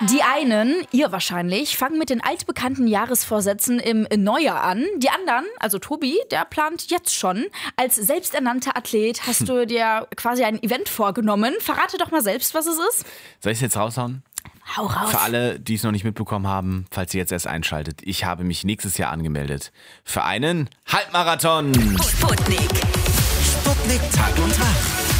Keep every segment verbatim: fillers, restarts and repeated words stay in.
Die einen, ihr wahrscheinlich, fangen mit den altbekannten Jahresvorsätzen im Neujahr an. Die anderen, also Tobi, der plant jetzt schon. Als selbsternannter Athlet hast du dir quasi ein Event vorgenommen. Verrate doch mal selbst, was es ist. Soll ich es jetzt raushauen? Hau raus. Für alle, die es noch nicht mitbekommen haben, falls ihr jetzt erst einschaltet, ich habe mich nächstes Jahr angemeldet für einen Halbmarathon. Sputnik. Sputnik Tag und Tag.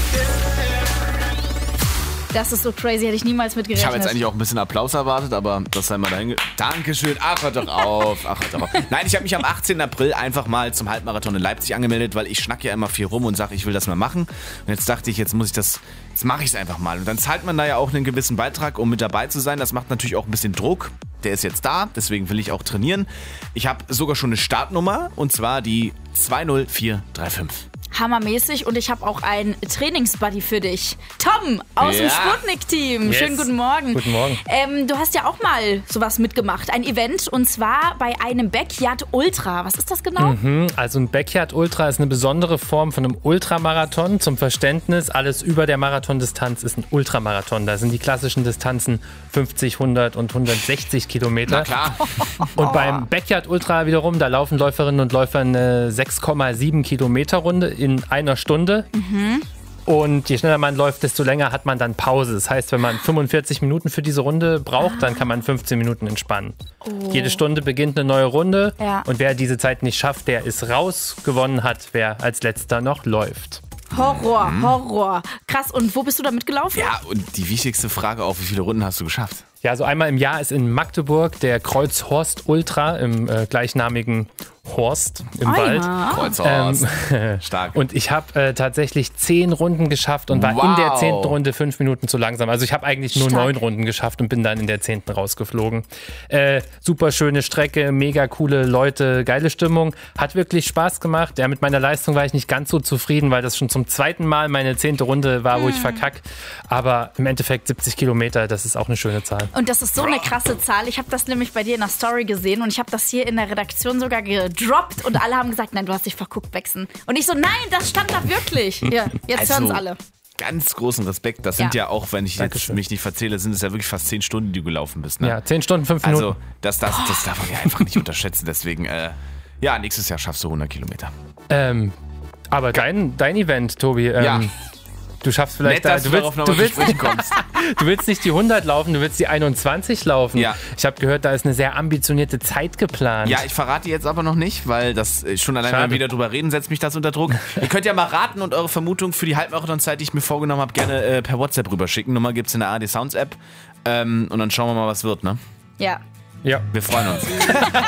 Das ist so crazy, hätte ich niemals mitgerechnet. Ich habe jetzt eigentlich auch ein bisschen Applaus erwartet, aber das sei mal dahin. Dankeschön. Ach, hört doch auf. Ach, hört doch auf. Nein, ich habe mich am achtzehnten April einfach mal zum Halbmarathon in Leipzig angemeldet, weil ich schnack ja immer viel rum und sage, ich will das mal machen. Und jetzt dachte ich, jetzt muss ich das, jetzt mache ich es einfach mal. Und dann zahlt man da ja auch einen gewissen Beitrag, um mit dabei zu sein. Das macht natürlich auch ein bisschen Druck. Der ist jetzt da, deswegen will ich auch trainieren. Ich habe sogar schon eine Startnummer und zwar die zwei null vier drei fünf. Hammermäßig, und ich habe auch einen Trainingsbuddy für dich. Tom aus Ja. dem Sputnik-Team. Yes. Schönen guten Morgen. Guten Morgen. Ähm, du hast ja auch mal sowas mitgemacht, ein Event, und zwar bei einem Backyard Ultra. Was ist das genau? Mhm, also ein Backyard Ultra ist eine besondere Form von einem Ultramarathon. Zum Verständnis, alles über der Marathondistanz ist ein Ultramarathon. Da sind die klassischen Distanzen fünfzig, hundert und hundertsechzig Kilometer. Na klar. Und beim Backyard Ultra wiederum, da laufen Läuferinnen und Läufer eine sechs Komma sieben Kilometer Runde in einer Stunde. Mhm. Und je schneller man läuft, desto länger hat man dann Pause. Das heißt, wenn man fünfundvierzig Minuten für diese Runde braucht, dann kann man fünfzehn Minuten entspannen. Oh. Jede Stunde beginnt eine neue Runde. Ja. Und wer diese Zeit nicht schafft, der ist raus. Gewonnen hat, wer als letzter noch läuft. Horror, Horror. Krass, und wo bist du da mitgelaufen? Ja, und die wichtigste Frage auch, wie viele Runden hast du geschafft? Ja, so einmal im Jahr ist in Magdeburg der Kreuzhorst Ultra im äh, gleichnamigen Horst im Ah, Wald. ja. Kreuzhorst. Ähm, Stark. Und ich habe äh, tatsächlich zehn Runden geschafft und war Wow. in der zehnten Runde fünf Minuten zu langsam. Also ich habe eigentlich nur Stark. neun Runden geschafft und bin dann in der zehnten rausgeflogen. Äh, super schöne Strecke, mega coole Leute, geile Stimmung. Hat wirklich Spaß gemacht. Ja, mit meiner Leistung war ich nicht ganz so zufrieden, weil das schon zum zweiten Mal meine zehnte Runde war, wo Hm. ich verkack. Aber im Endeffekt siebzig Kilometer, das ist auch eine schöne Zahl. Und das ist so eine krasse Zahl. Ich habe das nämlich bei dir in der Story gesehen und ich habe das hier in der Redaktion sogar gedroppt und alle haben gesagt, nein, du hast dich verguckt, Bexen. Und ich so, nein, das stand da wirklich. Ja, jetzt Also, hören es alle. Ganz großen Respekt. Das sind Ja. ja, auch, wenn ich jetzt Dankeschön. mich nicht verzähle, sind es ja wirklich fast zehn Stunden, die du gelaufen bist. Ne? Ja, zehn Stunden, fünf Minuten. Also, das, das, das darf man ja einfach nicht unterschätzen. Deswegen, äh, ja, nächstes Jahr schaffst du hundert Kilometer. Ähm, aber dein, dein Event, Tobi, ähm, Ja. du schaffst vielleicht Nett, dass da, du du, darauf willst, nochmal du, zu willst, sprechen kommst. du willst nicht die hundert laufen, du willst die einundzwanzig laufen. Ja. Ich habe gehört, da ist eine sehr ambitionierte Zeit geplant. Ja, ich verrate jetzt aber noch nicht, weil das äh, schon allein, Schade. wenn wir wieder drüber reden, setzt mich das unter Druck. Ihr könnt ja mal raten und eure Vermutung für die Halbmarathonzeit, die ich mir vorgenommen habe, gerne äh, per WhatsApp rüberschicken. Nummer gibt's in der A R D Sounds App. Ähm, und dann schauen wir mal, was wird, ne? Ja. Ja. Wir freuen uns.